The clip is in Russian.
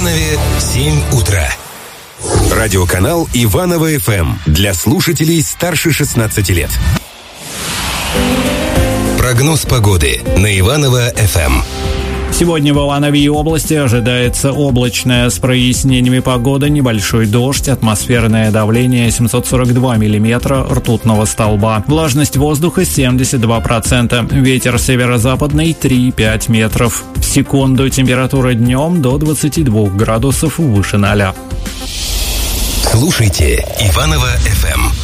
Иванове 7 утра. Радиоканал Иваново ФМ для слушателей старше 16 лет. Прогноз погоды на Иваново ФМ. Сегодня в Иванове и области ожидается облачная с прояснениями погода, небольшой дождь, атмосферное давление 742 миллиметра ртутного столба. Влажность воздуха 72%, ветер северо-западный 3,5 метров в секунду, температура днем до 22 градусов выше 0. Слушайте Иваново ФМ.